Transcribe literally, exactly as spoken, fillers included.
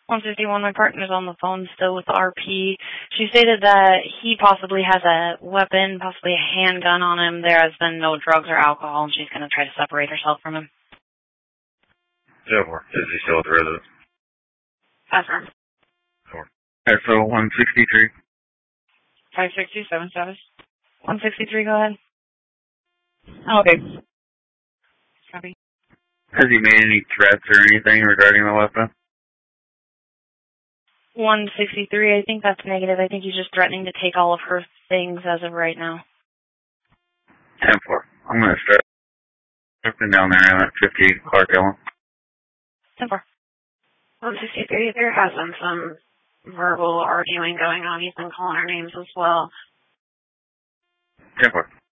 one fifty-one, my partner's on the phone still with R P. She stated that he possibly has a weapon, possibly a handgun on him. There has been no drugs or alcohol, and she's going to try to separate herself from him. Yeah, four. Is he still at the residence? Affirm. Four. S O one sixty-three. five six two seven seven. one sixty-three, go ahead. Okay. Copy. Has he made any threats or anything regarding the weapon? one sixty-three, I think that's negative. I think he's just threatening to take all of her things as of right now. ten four. I'm going to start looking down there at fifty Clark Ellen. ten four. one sixty-three, there has been some verbal arguing going on. He's been calling our names as well. ten four.